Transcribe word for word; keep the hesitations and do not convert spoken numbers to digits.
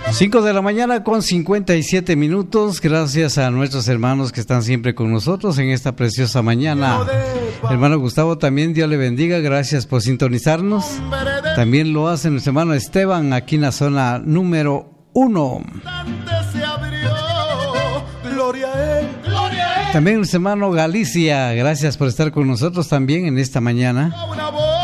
cinco de la mañana con cincuenta y siete minutos. Gracias a nuestros hermanos que están siempre con nosotros en esta preciosa mañana. Hermano Gustavo, también Dios le bendiga. Gracias por sintonizarnos. También lo hace nuestro hermano Esteban aquí en la zona número uno. También nuestro hermano Galicia. Gracias por estar con nosotros también en esta mañana.